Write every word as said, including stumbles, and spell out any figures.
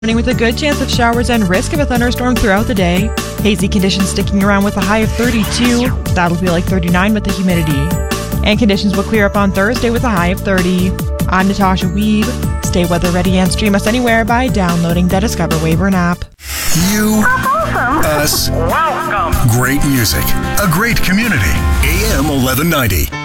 With a good chance of showers and risk of a thunderstorm throughout the day. Hazy conditions sticking around with a high of thirty-two. That'll feel like thirty-nine with the humidity. And conditions will clear up on Thursday with a high of thirty. I'm Natasha Weeb. Stay weather ready and stream us anywhere by downloading the Discover Weyburn app. You, us, Welcome. great music, a great community. A M eleven ninety.